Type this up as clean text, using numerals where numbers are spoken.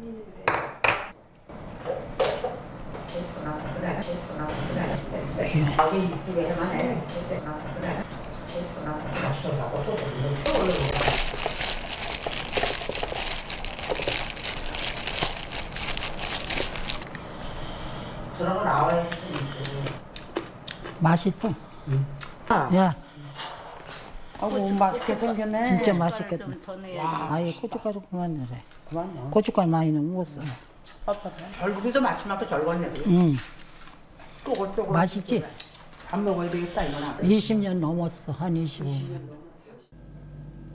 저런 거 나와야지. 맛있어. 야, 아이고 맛있게 생겼네. 진짜 맛있겠다. 아예 고춧가루 그만 넣으래. 고춧가루 많이 넣으면 못 써. 절구기도 맞춤하고 절궜네. 응. 쪼글쪼글. 맛있지? 밥 먹어야 되겠다 이거나. 20년 넘었어. 한 25년.